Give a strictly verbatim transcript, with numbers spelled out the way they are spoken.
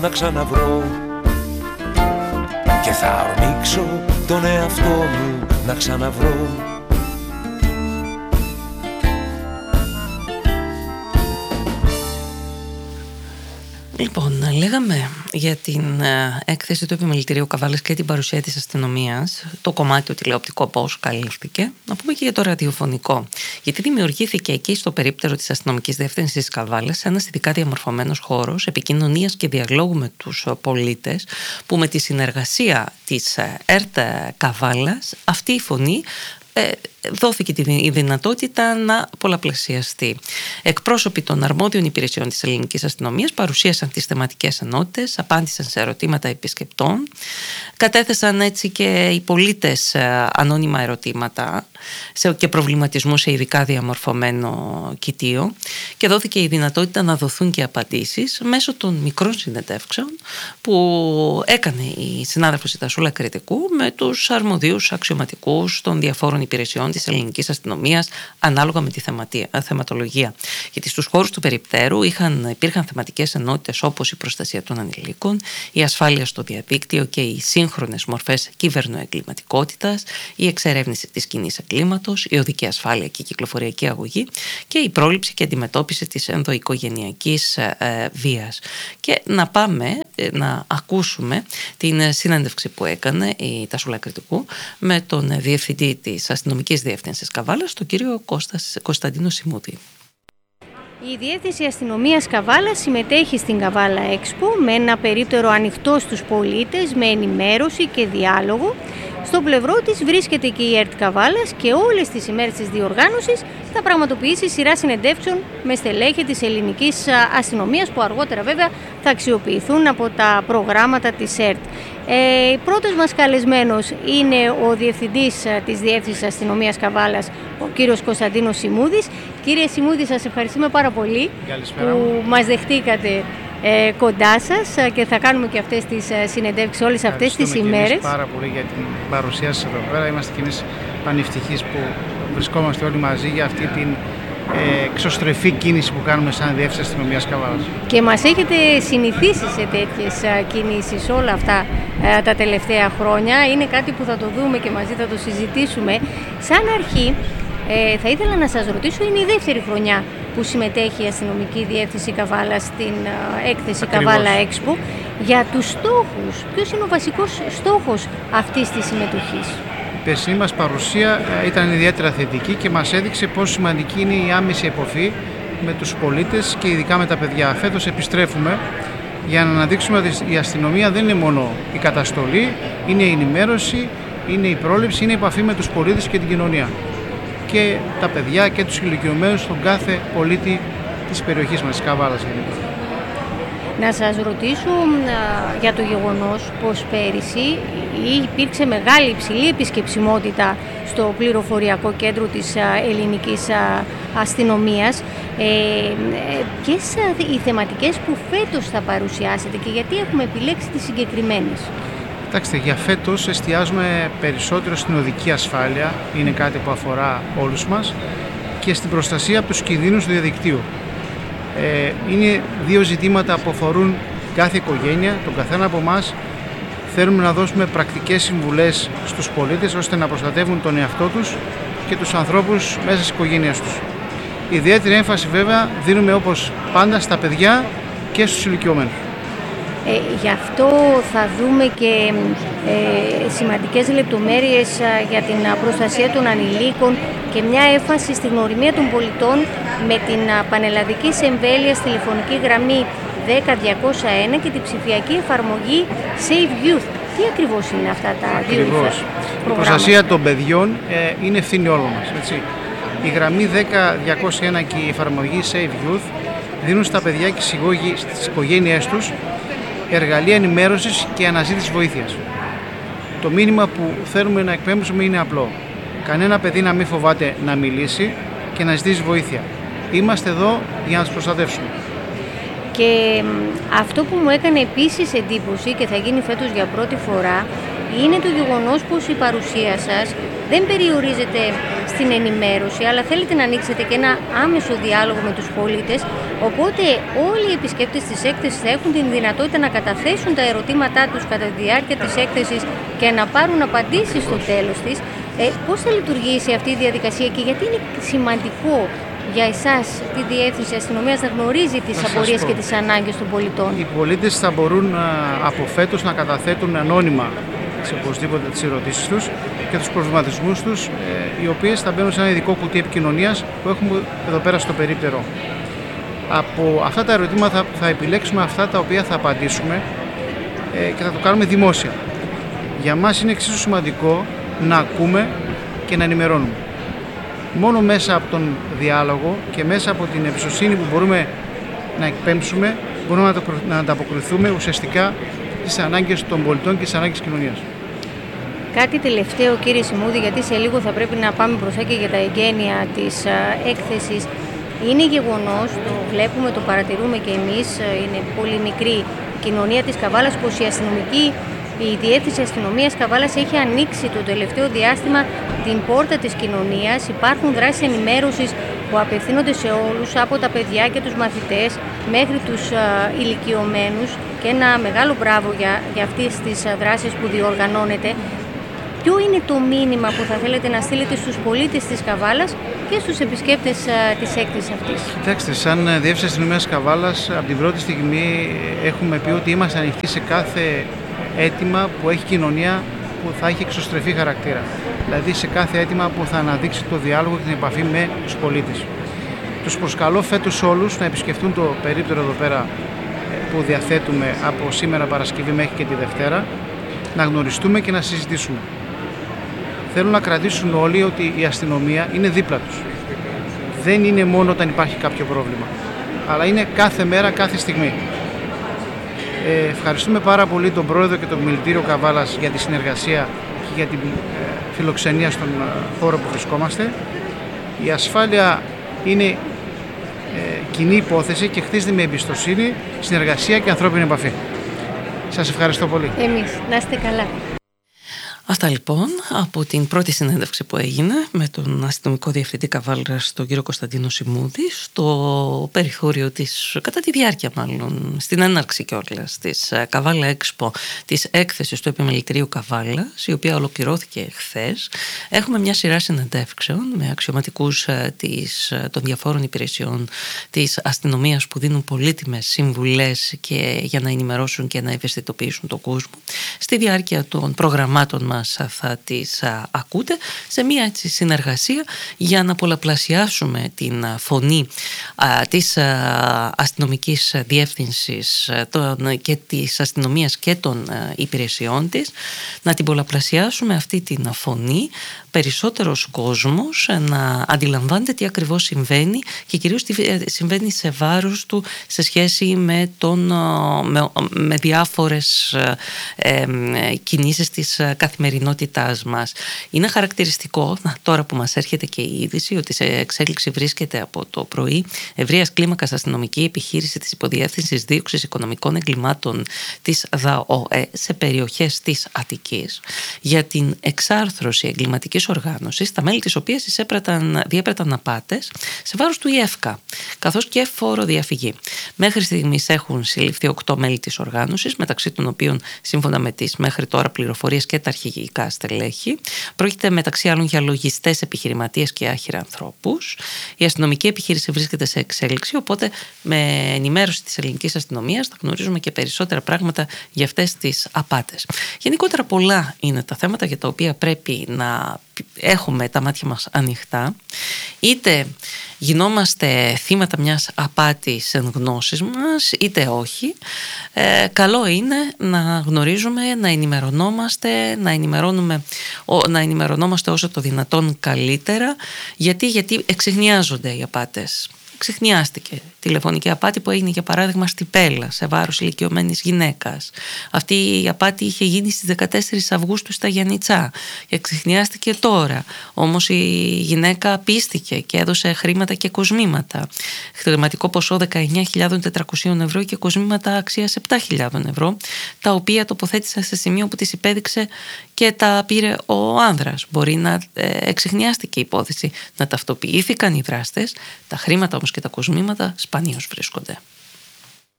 να ξαναβρω και θα ορμήξω τον εαυτό μου να ξαναβρω. Λοιπόν, λέγαμε για την ε, έκθεση του Επιμελητηρίου Καβάλας και την παρουσία της αστυνομίας, το κομμάτι του τηλεοπτικό πώς καλύφθηκε. Να πούμε και για το ραδιοφωνικό. Γιατί δημιουργήθηκε εκεί στο περίπτερο της αστυνομικής διεύθυνσης της Καβάλας ένας ειδικά διαμορφωμένος χώρος επικοινωνίας και διαλόγου με τους πολίτες, που με τη συνεργασία της ΕΡΤ Καβάλας αυτή η φωνή ε, δόθηκε η δυνατότητα να πολλαπλασιαστεί. Εκπρόσωποι των αρμόδιων υπηρεσιών της ελληνικής αστυνομίας παρουσίασαν τις θεματικές ενότητες, απάντησαν σε ερωτήματα επισκεπτών, κατέθεσαν έτσι και οι πολίτες ανώνυμα ερωτήματα και προβληματισμούς σε ειδικά διαμορφωμένο κοιτίο και δόθηκε η δυνατότητα να δοθούν και απαντήσεις μέσω των μικρών συνεντεύξεων που έκανε η συνάδελφος η Τασούλα Κρητικού με τους αρμοδίους αξιωματικούς των διαφόρων υπηρεσιών της ελληνικής αστυνομίας ανάλογα με τη θεματία, θεματολογία. Γιατί στους χώρους του περιπτέρου είχαν, υπήρχαν θεματικές ενότητες όπως η προστασία των ανηλίκων, η ασφάλεια στο διαδίκτυο και οι σύγχρονες μορφές κυβερνοεγκληματικότητας, η εξερεύνηση της κοινής εγκλήματος, η οδική ασφάλεια και η κυκλοφοριακή αγωγή και η πρόληψη και αντιμετώπιση της ενδοοικογενειακής ε, βίας. Και να πάμε ε, να ακούσουμε την συνέντευξη που έκανε η Τασούλα Κρητικού με τον διευθυντή της αστυνομικής διεύθυνσης Καβάλας, τον κύριο Κώστας, Κωνσταντίνο Σιμούδη. Η Διεύθυνση Αστυνομίας Καβάλας συμμετέχει στην Καβάλα Expo με ένα περίπτερο ανοιχτό στους πολίτες, με ενημέρωση και διάλογο. Στο πλευρό της βρίσκεται και η ΕΡΤ Καβάλας και όλες τις ημέρες της διοργάνωσης θα πραγματοποιήσει σειρά συνεντεύξεων με στελέχη της ελληνικής αστυνομίας που αργότερα βέβαια θα αξιοποιηθούν από τα προγράμματα της ΕΡΤ. Ε, πρώτος μας καλεσμένος είναι ο Διευθυντής της Διεύθυνσης Αστυνομίας Καβάλας, ο κύριος Κωνσταντίνος Σιμούδης. Κύριε Σιμούδη, σας ευχαριστούμε πάρα πολύ Καλησπέρα που μου. μας δεχτήκατε ε, κοντά σας και θα κάνουμε και αυτές τις συνεντεύξεις όλες αυτές τις ημέρες. Ευχαριστούμε πάρα πολύ για την παρουσία σας εδώ πέρα. Είμαστε κι εμείς πανευτυχείς που βρισκόμαστε όλοι μαζί για αυτή την ε, εξωστρεφή κίνηση που κάνουμε σαν Διεύθυνση Αστυνομίας Καβάλας. Και μας έχετε συνηθίσει σε τέτοιες κινήσεις όλα αυτά ε, τα τελευταία χρόνια. Είναι κάτι που θα το δούμε και μαζί θα το συζητήσουμε. Σαν αρχή, ε, θα ήθελα να σας ρωτήσω, είναι η δεύτερη χρονιά που συμμετέχει η Αστυνομική Διεύθυνση Καβάλα στην ε, έκθεση Ακριβώς. Καβάλα Expo. Για τους στόχους, ποιος είναι ο βασικός στόχος αυτής της συμμετοχής? Η περσινή μας παρουσία ε, ήταν ιδιαίτερα θετική και μας έδειξε πόσο σημαντική είναι η άμεση επαφή με τους πολίτες και ειδικά με τα παιδιά. Φέτος επιστρέφουμε για να αναδείξουμε ότι η αστυνομία δεν είναι μόνο η καταστολή, είναι η ενημέρωση, είναι η πρόληψη, είναι η επαφή με τους πολίτες και την κοινωνία. Και τα παιδιά και τους ηλικιωμένους, τον κάθε πολίτη της περιοχής μας, της Καβάλας. Να σας ρωτήσω α, για το γεγονός πως πέρυσι υπήρξε μεγάλη υψηλή επισκεψιμότητα στο πληροφοριακό κέντρο της α, ελληνικής α, αστυνομίας. Ε, ε, ποιες α, οι θεματικές που φέτος θα παρουσιάσετε και γιατί έχουμε επιλέξει τις συγκεκριμένες? Κοιτάξτε, για φέτος εστιάζουμε περισσότερο στην οδική ασφάλεια, είναι κάτι που αφορά όλους μας, και στην προστασία από τους κινδύνους του διαδικτύου. Ε, είναι δύο ζητήματα που αφορούν κάθε οικογένεια, τον καθένα από εμάς. Θέλουμε να δώσουμε πρακτικές συμβουλές στους πολίτες ώστε να προστατεύουν τον εαυτό τους και τους ανθρώπους μέσα στις οικογένειές τους. Ιδιαίτερη έμφαση βέβαια δίνουμε όπως πάντα στα παιδιά και στους ηλικιωμένους. Ε, γι' αυτό θα δούμε και ε, σημαντικές λεπτομέρειες α, για την α, προστασία των ανηλίκων και μια έμφαση στη γνωριμία των πολιτών με την α, πανελλαδικής εμβέλειας τηλεφωνική γραμμή δέκα διακόσια ένα και την ψηφιακή εφαρμογή Save Youth. Τι ακριβώς είναι αυτά τα δύο Ακριβώς. Η προστασία των παιδιών ε, είναι ευθύνη όλων μας. Έτσι. Η γραμμή δέκα διακόσια ένα και η εφαρμογή Save Youth δίνουν στα παιδιά και στις οικογένειές τους εργαλεία ενημέρωσης και αναζήτησης βοήθειας. Το μήνυμα που θέλουμε να εκπέμψουμε είναι απλό. Κανένα παιδί να μην φοβάται να μιλήσει και να ζητήσει βοήθεια. Είμαστε εδώ για να τους προστατεύσουμε. Και αυτό που μου έκανε επίσης εντύπωση και θα γίνει φέτος για πρώτη φορά είναι το γεγονός πως η παρουσία σας δεν περιορίζεται στην ενημέρωση, αλλά θέλετε να ανοίξετε και ένα άμεσο διάλογο με τους πολίτες, οπότε όλοι οι επισκέπτες της έκθεσης θα έχουν την δυνατότητα να καταθέσουν τα ερωτήματά τους κατά τη διάρκεια της έκθεσης και να πάρουν απαντήσεις στο τέλος της. Ε, πώς θα λειτουργήσει αυτή η διαδικασία και γιατί είναι σημαντικό για εσάς τη Διεύθυνση Αστυνομίας να γνωρίζει τις απορίες και τις ανάγκες των πολιτών? Οι πολίτες θα μπορούν από φέτος να καταθέτουν ανώνυμα σε οπωσδήποτε τις ερωτήσεις τους και τους προβληματισμούς τους, οι οποίες θα μπαίνουν σε ένα ειδικό κουτί επικοινωνίας που έχουμε εδώ πέρα στο περίπτερο. Από αυτά τα ερωτήματα θα, θα επιλέξουμε αυτά τα οποία θα απαντήσουμε και θα το κάνουμε δημόσια. Για μας είναι εξίσου σημαντικό να ακούμε και να ενημερώνουμε. Μόνο μέσα από τον διάλογο και μέσα από την εμπιστοσύνη που μπορούμε να εκπέμψουμε, μπορούμε να ανταποκριθούμε ουσιαστικά στις ανάγκες των πολιτών και στις ανάγκες της κοινωνίας. Κάτι τελευταίο, κύριε Σιμούδη, γιατί σε λίγο θα πρέπει να πάμε μπροστά και για τα εγγένεια της έκθεσης. Είναι γεγονός, το βλέπουμε, το παρατηρούμε και εμείς, είναι πολύ μικρή η κοινωνία της Καβάλας, πως η αστυνομική Η Διεύθυνση Αστυνομίας Καβάλας έχει ανοίξει το τελευταίο διάστημα την πόρτα της κοινωνίας. Υπάρχουν δράσεις ενημέρωσης που απευθύνονται σε όλους, από τα παιδιά και τους μαθητές μέχρι τους α, ηλικιωμένους, και ένα μεγάλο μπράβο για, για αυτές τις α, δράσεις που διοργανώνεται. Ποιο είναι το μήνυμα που θα θέλετε να στείλετε στους πολίτες της Καβάλας και στους επισκέπτες α, της έκθεσης αυτής? Κοιτάξτε, σαν Διεύθυνση Αστυνομίας Καβάλας, από την πρώτη στιγμή έχουμε πει ότι είμαστε ανοιχτοί σε κάθε αίτημα που έχει κοινωνία που θα έχει εξωστρεφή χαρακτήρα. Δηλαδή σε κάθε αίτημα που θα αναδείξει το διάλογο και την επαφή με τους πολίτες. Τους προσκαλώ φέτος όλους να επισκεφτούν το περίπτερο εδώ πέρα που διαθέτουμε από σήμερα Παρασκευή μέχρι και τη Δευτέρα, να γνωριστούμε και να συζητήσουμε. Θέλω να κρατήσουν όλοι ότι η αστυνομία είναι δίπλα τους. Δεν είναι μόνο όταν υπάρχει κάποιο πρόβλημα, αλλά είναι κάθε μέρα, κάθε στιγμή. Ε, ευχαριστούμε πάρα πολύ τον Πρόεδρο και το Επιμελητήριο Καβάλας για τη συνεργασία και για την ε, φιλοξενία στον ε, χώρο που βρισκόμαστε. Η ασφάλεια είναι ε, κοινή υπόθεση και χτίζεται με εμπιστοσύνη, συνεργασία και ανθρώπινη επαφή. Σας ευχαριστώ πολύ. Εμείς. Να είστε καλά. Αυτά λοιπόν από την πρώτη συνέντευξη που έγινε με τον αστυνομικό διευθυντή Καβάλας, τον κύριο Κωνσταντίνο Σιμούδη, στο περιθώριο της, κατά τη διάρκεια μάλλον, στην έναρξη κιόλας της Καβάλα Expo, της έκθεσης του Επιμελητηρίου Καβάλας, η οποία ολοκληρώθηκε χθες. Έχουμε μια σειρά συνεντεύξεων με αξιωματικούς της, των διαφόρων υπηρεσιών της αστυνομίας που δίνουν πολύτιμες συμβουλές και για να ενημερώσουν και να ευαισθητοποιήσουν τον κόσμο. Στη διάρκεια των προγραμμάτων μας θα τις α, ακούτε σε μια έτσι συνεργασία για να πολλαπλασιάσουμε την φωνή α, της α, αστυνομικής διεύθυνσης των, και της αστυνομίας και των α, υπηρεσιών της, να την πολλαπλασιάσουμε αυτή την φωνή, περισσότερος κόσμος να αντιλαμβάνεται τι ακριβώς συμβαίνει και κυρίως τι συμβαίνει σε βάρος του σε σχέση με, τον, με, με διάφορες ε, κινήσεις της καθημερινότητάς μας. Είναι χαρακτηριστικό, τώρα που μας έρχεται και η είδηση, ότι σε εξέλιξη βρίσκεται από το πρωί ευρείας κλίμακας αστυνομική επιχείρηση της Υποδιεύθυνσης Δίωξης Οικονομικών Εγκλημάτων της ΔΑΟΕ σε περιοχές της Αττικής για την εξάρθρωση εγκληματικής οργάνωσης, τα μέλη της οποίας εισέπραταν, διέπραταν απάτες σε βάρος του ΙΕΦΚΑ, καθώς και φοροδιαφυγή. Μέχρι στιγμής έχουν συλληφθεί οκτώ μέλη της οργάνωσης, μεταξύ των οποίων, σύμφωνα με τις μέχρι τώρα πληροφορίες και τα αρχηγικά στελέχη, πρόκειται μεταξύ άλλων για λογιστές, επιχειρηματίες και άχυρα ανθρώπους. Η αστυνομική επιχείρηση βρίσκεται σε εξέλιξη, οπότε με ενημέρωση της ελληνικής αστυνομίας θα γνωρίζουμε και περισσότερα πράγματα για αυτές τις απάτες. Γενικότερα πολλά είναι τα θέματα για τα οποία πρέπει να έχουμε τα μάτια μας ανοιχτά, είτε γινόμαστε θύματα μιας απάτης εν γνώσης μας είτε όχι. ε, καλό είναι να γνωρίζουμε, να ενημερωνόμαστε να, ενημερώνουμε, να ενημερωνόμαστε όσο το δυνατόν καλύτερα. Γιατί, γιατί εξεχνιάζονται οι απάτες. ξεχνιάστηκε. Τηλεφωνική απάτη που έγινε για παράδειγμα στη Πέλα σε βάρος ηλικιωμένης γυναίκας. Αυτή η απάτη είχε γίνει στις δεκατέσσερις Αυγούστου στα Γιαννιτσά και ξεχνιάστηκε τώρα. Όμως η γυναίκα πίστηκε και έδωσε χρήματα και κοσμήματα. Χρηματικό ποσό δεκαεννιά χιλιάδες τετρακόσια ευρώ και κοσμήματα αξίας επτά χιλιάδες ευρώ, τα οποία τοποθέτησε σε σημείο που της υπέδειξε και τα πήρε ο άνδρας. Μπορεί να ε, εξεχνιάστηκε η υπόθεση, να ταυτοποιήθηκαν οι δράστες, τα χρήματα όμως και τα κοσμήματα σπανίως βρίσκονται.